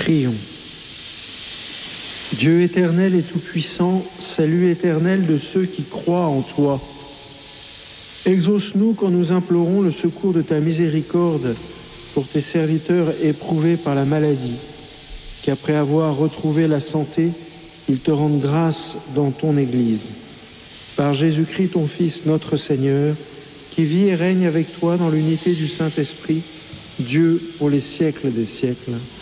Prions. Dieu éternel et tout-puissant, salut éternel de ceux qui croient en toi. Exauce-nous quand nous implorons le secours de ta miséricorde pour tes serviteurs éprouvés par la maladie, qu'après avoir retrouvé la santé, ils te rendent grâce dans ton Église. Par Jésus-Christ, ton Fils, notre Seigneur, qui vit et règne avec toi dans l'unité du Saint-Esprit, Dieu pour les siècles des siècles.